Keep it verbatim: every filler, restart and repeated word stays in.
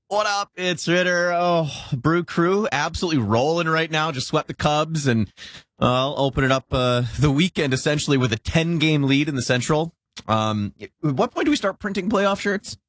What up? It's Ritter. Oh, Brew Crew absolutely rolling right now. Just swept the Cubs, and uh, I'll open it up uh, the weekend essentially with a ten-game lead in the Central. Um, at what point do we start printing playoff shirts?